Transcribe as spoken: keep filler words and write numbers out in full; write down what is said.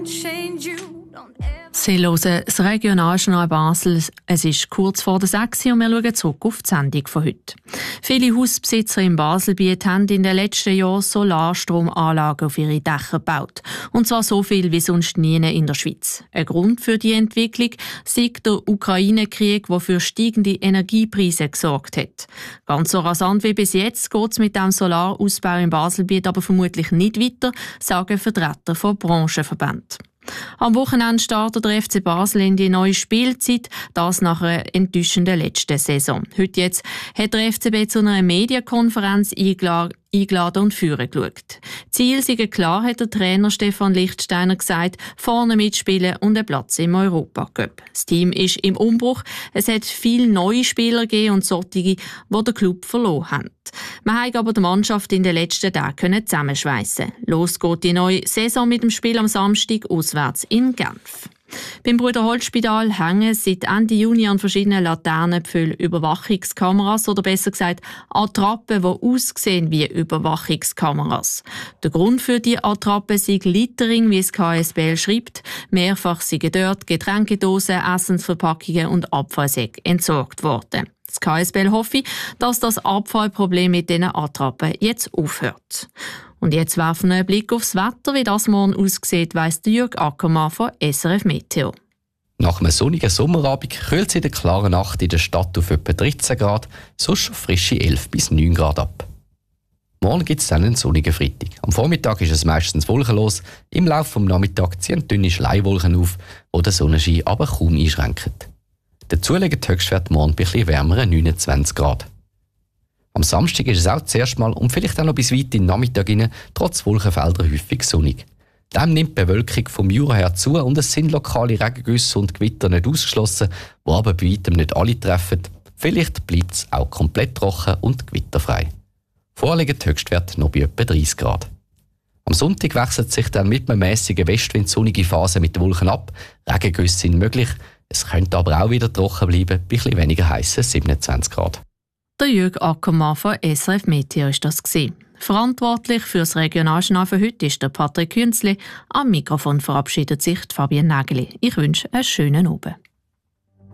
Sie hören das Regionaljournal Basel. Es ist kurz vor der sechs und wir schauen zurück auf die Sendung von heute. Viele Hausbesitzer im Baselbiet haben in den letzten Jahren Solarstromanlagen auf ihre Dächer gebaut. Und zwar so viel wie sonst nie in der Schweiz. Ein Grund für die Entwicklung sei der Ukraine-Krieg, der für steigende Energiepreise gesorgt hat. Ganz so rasant wie bis jetzt geht es mit dem Solarausbau im Baselbiet aber vermutlich nicht weiter, sagen Vertreter von Branchenverbänden. Am Wochenende startet der F C Basel in die neue Spielzeit, das nach einer enttäuschenden letzten Saison. Heute jetzt hat der F C B zu einer Medienkonferenz eingeladen eingeladen und führen geschaut. Ziel sei klar, hat der Trainer Stefan Lichtsteiner gesagt, vorne mitspielen und einen Platz im Europacup. Das Team ist im Umbruch. Es hat viele neue Spieler gegeben und solche, die den Club verloren haben. Man hat aber die Mannschaft in den letzten Tagen zusammenschweissen. Los geht die neue Saison mit dem Spiel am Samstag auswärts in Genf. Beim Bruderholzspital hängen seit Ende Juni an verschiedenen Laternenpfählen Überwachungskameras oder besser gesagt Attrappen, die aussehen wie Überwachungskameras. Der Grund für die Attrappen sei Littering, wie es K S B L schreibt. Mehrfach seien dort Getränkedosen, Essensverpackungen und Abfallsäcke entsorgt worden. Das K S B L hoffe, dass das Abfallproblem mit diesen Attrappen jetzt aufhört. Und jetzt werfen wir einen Blick aufs Wetter. Wie das morgen aussieht, weiss Jürg Ackermann von S R F Meteo. Nach einem sonnigen Sommerabend kühlt es in der klaren Nacht in der Stadt auf etwa dreizehn Grad, sonst schon frische elf bis neun Grad ab. Morgen gibt es dann einen sonnigen Freitag. Am Vormittag ist es meistens wolkenlos. Im Laufe des Nachmittags ziehen dünne Schleiwolken auf, die den Sonnenschein aber kaum einschränken. Dazu liegen die Höchstwerte morgen bei etwas wärmeren neunundzwanzig Grad. Am Samstag ist es auch zuerst mal und vielleicht auch noch bis weit in den Nachmittag hinein, trotz Wolkenfelder häufig sonnig. Dem nimmt die Bewölkung vom Jura her zu und es sind lokale Regengüsse und Gewitter nicht ausgeschlossen, die aber bei weitem nicht alle treffen. Vielleicht bleibt es auch komplett trocken und gewitterfrei. Vorliegen die Höchstwerte noch bei etwa dreißig Grad. Am Sonntag wechselt sich dann mit einem mässigen Westwind sonnige Phase mit den Wolken ab. Regengüsse sind möglich. Es könnte aber auch wieder trocken bleiben, bei etwas weniger heissen siebenundzwanzig Grad. Der Jürg Ackermann von S R F Meteo ist das gewesen. Verantwortlich für das Regionaljournal für heute ist der Patrick Künzli. Am Mikrofon verabschiedet sich Fabienne Nägeli. Ich wünsche einen schönen Abend.